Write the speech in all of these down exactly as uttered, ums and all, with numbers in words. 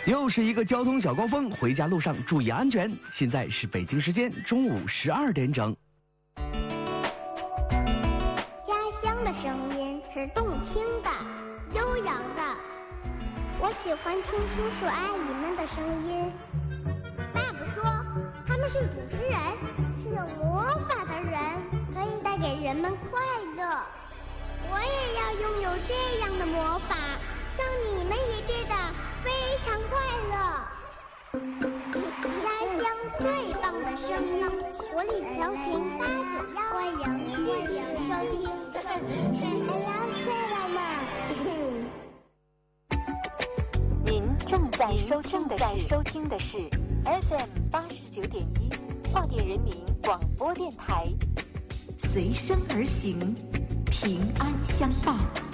又是一个交通小高峰，回家路上注意安全。现在是北京时间中午十二点整。 家乡的声音是动听的、悠扬的，我喜欢听叔叔阿姨们的声音。爸爸说他们是主持人，是有魔法的人，可以带给人们快乐。我也要拥有这样的魔法，让你们也变得非常快乐。家乡最棒的声音，活力调频八九幺，欢迎继续收听。Hello， 亲爱们。 您正在收听的是收听的是 F M 八十九点一，华电人民广播电台，随声而行，平安相伴。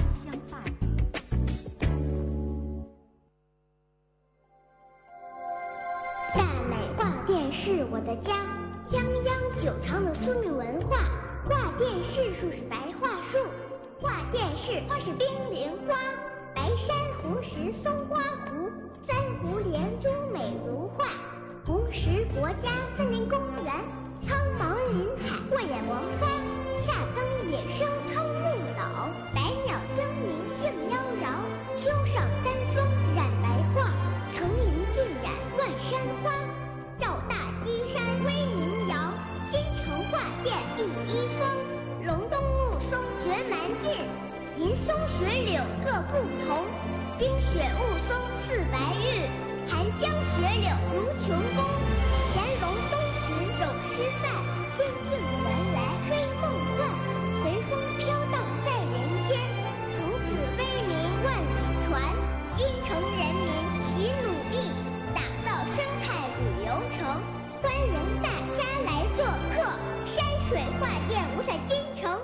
大美画电是我的家，泱泱久长的苏米文化。画电视树是白桦树，画电视花是冰莲花，白珊瑚石松花湖，三湖连珠美如画，红石国家森林公园，苍茫林海过眼王发，夏耕野生超牧岛，百鸟争鸣竞妖娆，秋上山峰染白桦，层林尽染万山花，赵大基山威名扬，京城画电第一峰，隆冬雾凇绝蛮劲，银松雪柳各不同，冰雪雾凇似白玉，寒江雪柳如琼宫，乾隆东巡走诗范，仙境原来吹梦幻，随风飘荡在人间，从此威名万里传，京城人民齐努力，打造生态旅游城，欢迎大家来做客，山水画电五彩京城。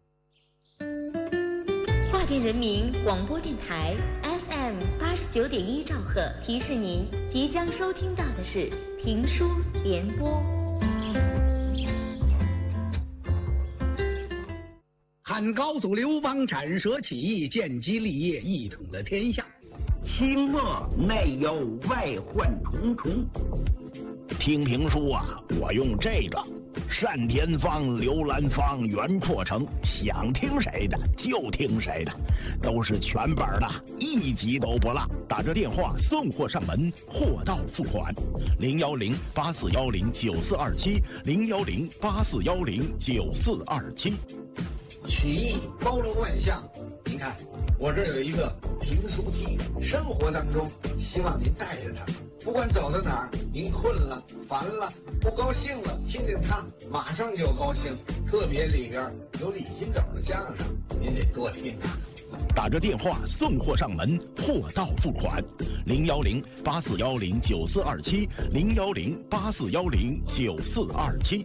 华电人民广播电台 F M 八十九点一兆赫提示您，即将收听到的是评书联播。 汉高祖刘邦斩蛇起义，建基立业，一统了天下。 清末内忧外患重重。听评书啊，我用这个单田芳、刘兰芳、袁阔成，想听谁的就听谁的，都是全本的，一集都不落。打这电话送货上门，货到付款。零幺零八四幺零九四二七，零幺零八四幺零九四二七。 曲艺包罗万象，您看我这儿有一个评书机，生活当中希望您带着它，不管走到哪儿，您困了、烦了、不高兴了，听听它，马上就高兴。特别里边有李金斗的相声，您得多听啊。 打着电话送货上门，货到付款。零幺零八四幺零九四二七，零幺零八四幺零九四二七。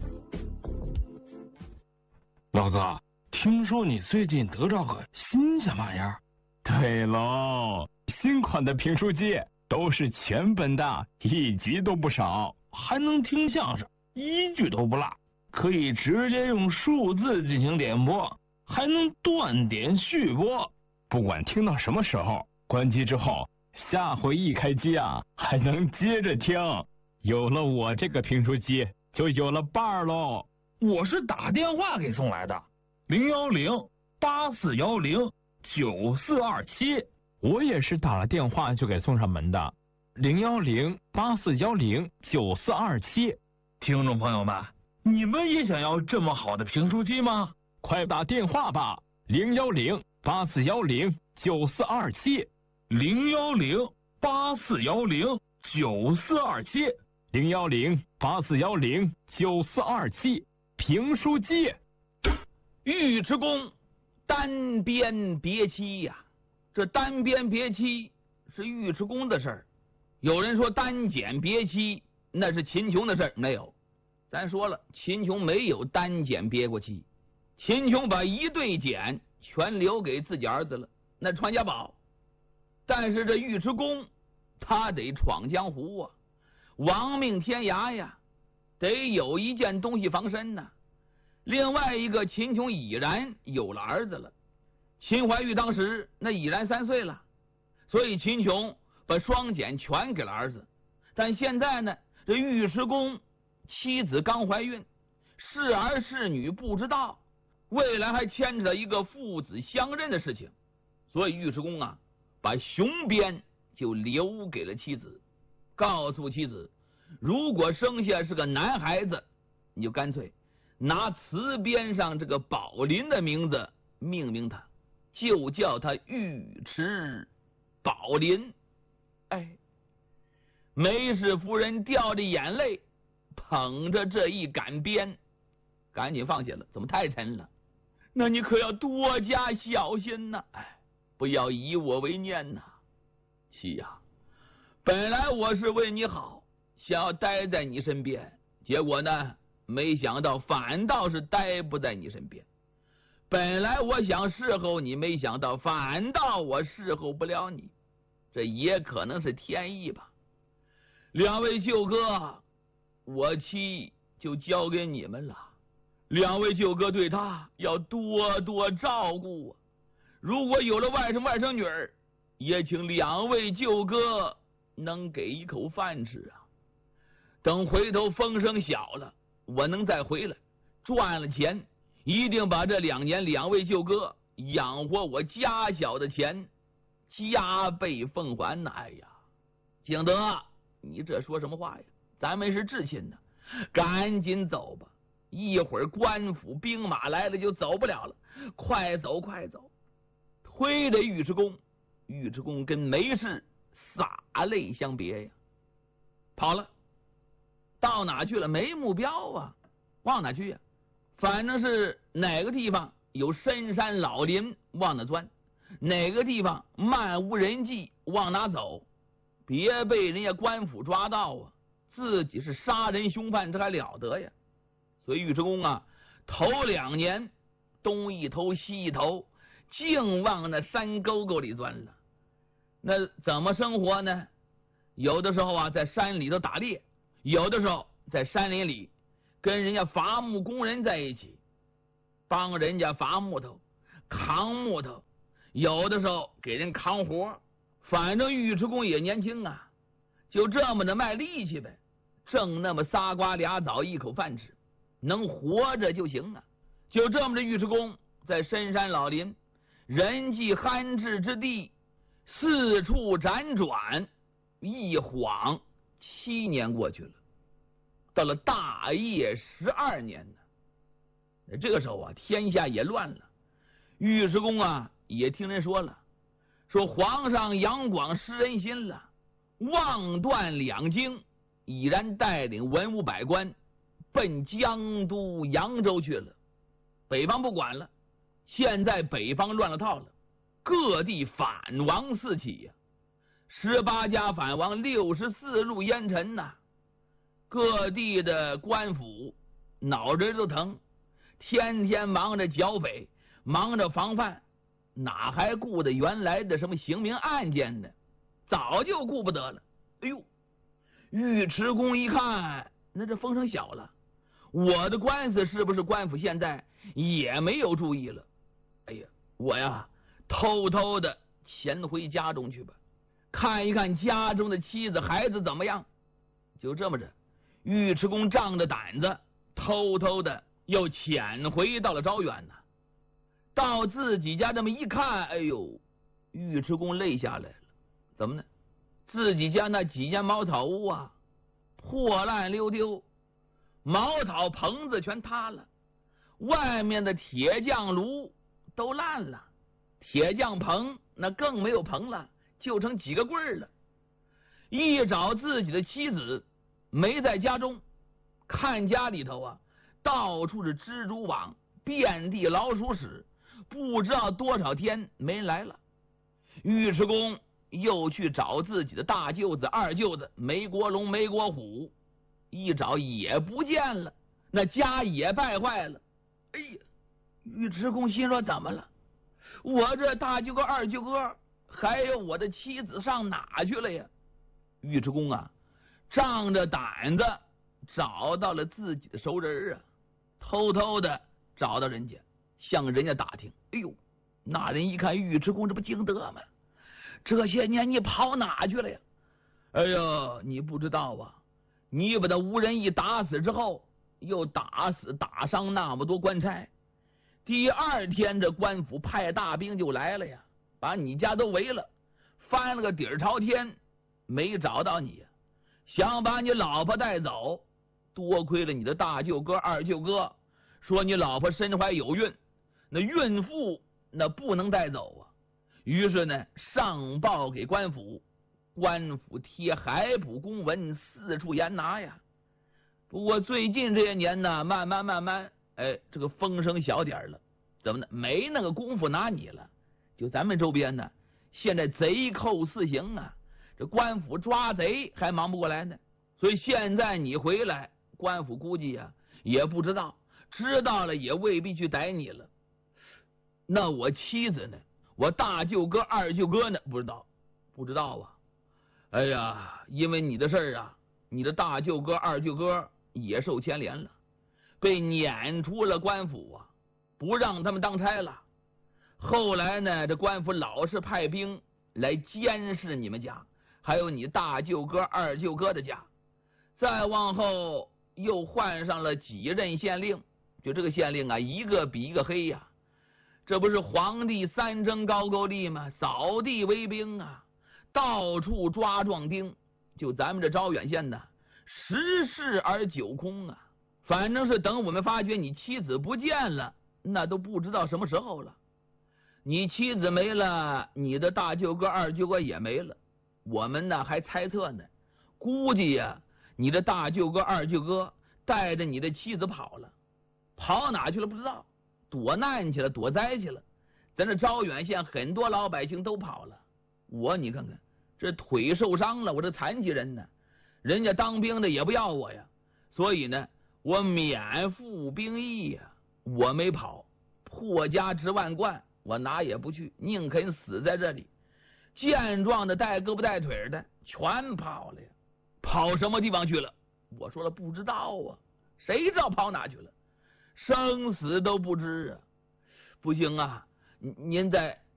老哥，听说你最近得着个新鲜玩意儿？ 对喽，新款的评书机都是全本的，一集都不少， 还能听相声，一句都不落，可以直接用数字进行点播，还能断点续播。 不管听到什么时候，关机之后，下回一开机啊，还能接着听。有了我这个评书机，就有了伴儿喽。 我是打电话给送来的，零幺零八四幺零九四二七。 我也是打了电话就给送上门的，零幺零八四幺零九四二七。 听众朋友们，你们也想要这么好的评书机吗？ 快打电话吧，零幺零八四幺零九四二七， 零幺零八四幺零九四二七， 零幺零八四幺零九四二七。评书机。 尉迟恭单鞭别妻呀、啊，这单鞭别妻是尉迟恭的事儿。有人说单剪别妻那是秦琼的事儿，没有。咱说了，秦琼没有单剪别过妻，秦琼把一对剪全留给自己儿子了，那传家宝。但是这尉迟恭他得闯江湖啊，亡命天涯呀，得有一件东西防身呐、啊。另外一个，秦琼已然有了儿子了，秦怀玉当时那已然三岁了，所以秦琼把双锏全给了儿子。但现在呢，这尉迟恭妻子刚怀孕，是儿是女不知道，未来还牵扯到一个父子相认的事情，所以尉迟恭啊，把雄鞭就留给了妻子，告诉妻子，如果生下是个男孩子，你就干脆拿词边上这个宝林的名字命名他，就叫他尉迟宝林。哎，梅氏夫人掉着眼泪，捧着这一杆鞭，赶紧放下了，怎么太沉了？那你可要多加小心呐！哎，不要以我为念呐，妻呀！本来我是为你好，想要待在你身边，结果呢，没想到反倒是待不在你身边。本来我想侍候你，没想到反倒我侍候不了你，这也可能是天意吧。两位舅哥，我妻就交给你们了，两位舅哥对他要多多照顾啊。如果有了外甥外甥女儿，也请两位舅哥能给一口饭吃啊。等回头风声小了，我能再回来，赚了钱，一定把这两年两位舅哥养活我家小的钱加倍奉还呐！哎呀，景德，你这说什么话呀？咱们是至亲的，赶紧走吧，一会儿官府兵马来了就走不了了，快走快走！推着尉迟恭，尉迟恭跟梅氏洒泪相别呀，跑了，到哪去了？没目标啊，往哪去呀？反正是哪个地方有深山老林往哪钻，哪个地方漫无人迹往哪走，别被人家官府抓到啊！自己是杀人凶犯，这还了得呀！所以尉迟恭啊，头两年东一头西一头，净往那山沟沟里钻了。那怎么生活呢？有的时候啊，在山里头打猎，有的时候在山林里跟人家伐木工人在一起，帮人家伐木头、扛木头，有的时候给人扛活。反正尉迟恭也年轻啊，就这么的卖力气呗，挣那么仨瓜俩枣一口饭吃，能活着就行啊。就这么着，尉迟恭在深山老林、人迹罕至之地四处辗转，一晃七年过去了。到了大业十二年呢，这个时候啊，天下也乱了。尉迟恭啊，也听人说了，说皇上杨广失人心了，妄断两京，已然带领文武百官奔江都扬州去了。北方不管了，现在北方乱了套了，各地反王四起呀、啊，十八家反王，六十四路烟尘呐、啊，各地的官府脑袋都疼，天天忙着剿匪，忙着防范，哪还顾得原来的什么刑名案件呢？早就顾不得了。哎呦，尉迟恭一看，那这风声小了，我的官司是不是官府现在也没有注意了？哎呀，我呀偷偷的潜回家中去吧，看一看家中的妻子孩子怎么样。就这么着，尉迟恭仗着胆子，偷偷的又潜回到了招远呢。到自己家这么一看，哎呦，尉迟恭泪下来了。怎么呢？自己家那几间茅草屋啊，破烂溜丢，茅草棚子全塌了，外面的铁匠炉都烂了，铁匠棚那更没有棚了，就成几个棍儿了。一找自己的妻子没在家中，看家里头啊，到处是蜘蛛网，遍地老鼠屎，不知道多少天没人来了。尉迟恭又去找自己的大舅子、二舅子梅国龙、梅国虎，一找也不见了，那家也败坏了。哎呀，尉迟恭心说怎么了？我这大舅哥、二舅哥还有我的妻子上哪去了呀？尉迟恭啊，仗着胆子找到了自己的熟人啊，偷偷的找到人家，向人家打听。哎呦，那人一看尉迟恭，这不惊得吗？这些年你跑哪去了呀？ 哎呦，你不知道啊，你把那吴仁义打死之后，又打死打伤那么多官差，第二天这官府派大兵就来了呀，把你家都围了，翻了个底儿朝天，没找到你，想把你老婆带走。多亏了你的大舅哥二舅哥说你老婆身怀有孕，那孕妇那不能带走啊，于是呢上报给官府，官府贴海捕公文，四处严拿呀。不过最近这些年呢，慢慢慢慢，哎，这个风声小点了，怎么呢？没那个功夫拿你了。就咱们周边呢，现在贼寇四行啊，这官府抓贼还忙不过来呢。所以现在你回来，官府估计呀、啊、也不知道，知道了也未必去逮你了。那我妻子呢？我大舅哥二舅哥呢？不知道，不知道啊。哎呀，因为你的事儿啊，你的大舅哥二舅哥也受牵连了，被撵出了官府啊，不让他们当差了。后来呢，这官府老是派兵来监视你们家，还有你大舅哥二舅哥的家。再往后又换上了几任县令，就这个县令啊，一个比一个黑呀、啊。这不是皇帝三征高句丽吗？扫地为兵啊，到处抓壮丁。就咱们这招远县呢，十室而九空啊。反正是等我们发觉你妻子不见了，那都不知道什么时候了。你妻子没了，你的大舅哥二舅哥也没了。我们呢还猜测呢，估计呀、啊，你的大舅哥二舅哥带着你的妻子跑了，跑哪去了不知道，躲难去了，躲灾去了。咱这招远县很多老百姓都跑了，我你看看这腿受伤了，我这残疾人呢，人家当兵的也不要我呀，所以呢我免服兵役呀，我没跑，破家值万贯，我哪也不去，宁肯死在这里。健壮的带胳膊带腿的全跑了呀，跑什么地方去了？我说了不知道啊，谁知道跑哪去了？生死都不知啊！不行啊，您再